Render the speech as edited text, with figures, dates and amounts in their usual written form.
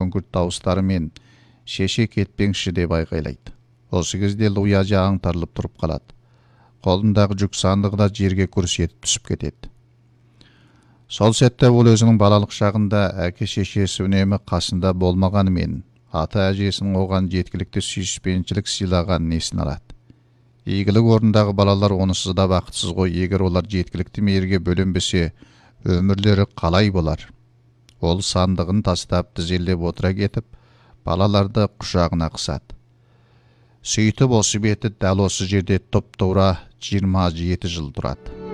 күңкірт дауыстарымен шеше кетпеңші деп айқайлайды. Осы кезде Луяжа аңтарылып тұрып қалады. Қолындағы жүк сандығы да жерге күрс етіп түсіп кетеді. Сол сәтте ол өзінің балалық шағында әке шешесі үнемі қасында болмағанымен, ата әжесінің оған жеткілікті сүйіспеншілік сыйлағанын есіне алады. Игілік орнындағы балалар онсыз да бақытсыз ғой, егер олар жеткілікті мейірге бөленбесе, өмірлері қалай болар? Ол сандығын тастап тізерлеп отыра кетіп, балаларды құшағына қысады. Сөйтіп осы беті дәл осы жерде тұп-тура 27 жыл тұрады.